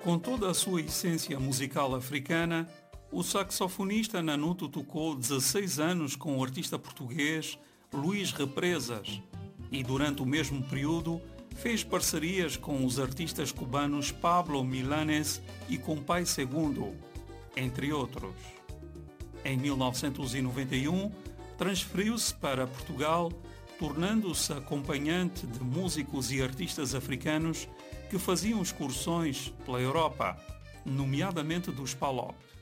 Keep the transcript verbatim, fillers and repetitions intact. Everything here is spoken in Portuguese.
Com toda a sua essência musical africana, o saxofonista Nanuto tocou dezesseis anos com o artista português Luís Represas e, durante o mesmo período, fez parcerias com os artistas cubanos Pablo Milanés e Compay Segundo, entre outros. Em mil novecentos e noventa e um, transferiu-se para Portugal, tornando-se acompanhante de músicos e artistas africanos que faziam excursões pela Europa, nomeadamente dos Palop.